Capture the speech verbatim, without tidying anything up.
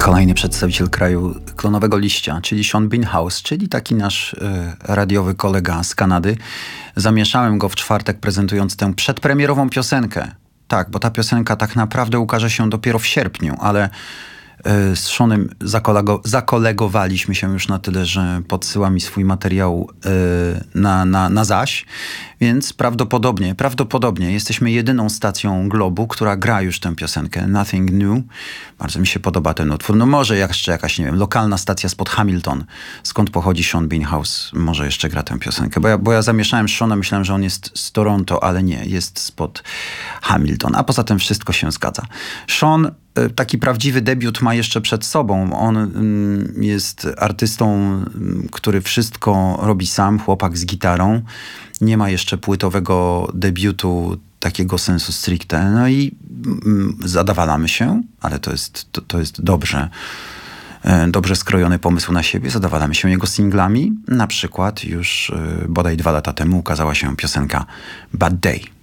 Kolejny przedstawiciel kraju klonowego liścia, czyli Sean Beanhouse, czyli taki nasz y, radiowy kolega z Kanady. Zamieszałem go w czwartek, prezentując tę przedpremierową piosenkę. Tak, bo ta piosenka tak naprawdę ukaże się dopiero w sierpniu, ale y, z Seanem zakolego, zakolegowaliśmy się już na tyle, że podsyła mi swój materiał y, na, na, na zaś. Więc prawdopodobnie, prawdopodobnie jesteśmy jedyną stacją Globu, która gra już tę piosenkę. Nothing New. Bardzo mi się podoba ten utwór. No może jeszcze jakaś, nie wiem, lokalna stacja spod Hamilton, skąd pochodzi Sean Beanhouse, może jeszcze gra tę piosenkę. Bo ja, bo ja zamieszałem Seana, myślałem, że on jest z Toronto, ale nie, jest spod Hamilton. A poza tym wszystko się zgadza. Sean taki prawdziwy debiut ma jeszcze przed sobą. On mm, jest artystą, który wszystko robi sam, chłopak z gitarą. Nie ma jeszcze płytowego debiutu takiego sensu stricte. No i mm, zadawalamy się, ale to jest, to, to jest dobrze, e, dobrze skrojony pomysł na siebie. Zadawalamy się jego singlami. Na przykład już e, bodaj dwa lata temu ukazała się piosenka Bad Day.